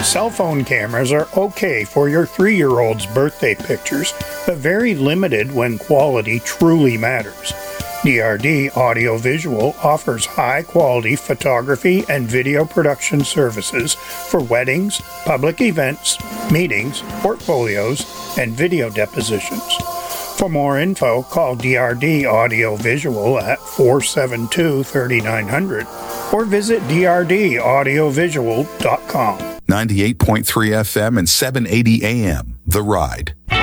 Cell phone cameras are okay for your 3-year-old's birthday pictures, but very limited when quality truly matters. DRD Audiovisual offers high-quality photography and video production services for weddings, public events, meetings, portfolios, and video depositions. For more info, call DRD Audiovisual at 472-3900 or visit drdaudiovisual.com. 98.3 FM and 780 AM, The Ride.